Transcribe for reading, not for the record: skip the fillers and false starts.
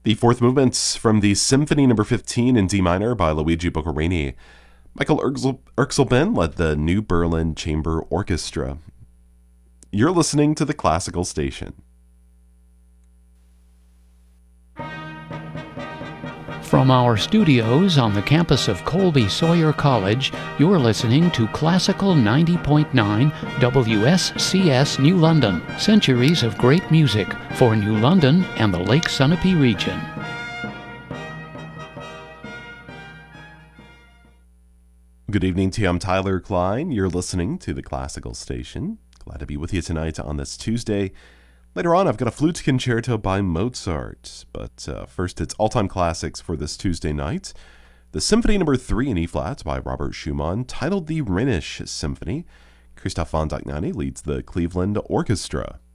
The fourth movement's from the Symphony No. 15 in D minor by Luigi Boccherini. Michael Erxelben led the New Berlin Chamber Orchestra. You're listening to the Classical Station. From our studios on the campus of Colby Sawyer College, you're listening to Classical 90.9 WSCS New London. Centuries of great music for New London and the Lake Sunapee region. Good evening to you. I'm Tyler Klein. You're listening to the Classical Station. Glad to be with you tonight on this Tuesday. Later on, I've got a flute concerto by Mozart, but first it's all-time classics for this Tuesday night. The Symphony No. 3 in E-flat by Robert Schumann, titled the Rhenish Symphony. Christoph von Dohnanyi leads the Cleveland Orchestra.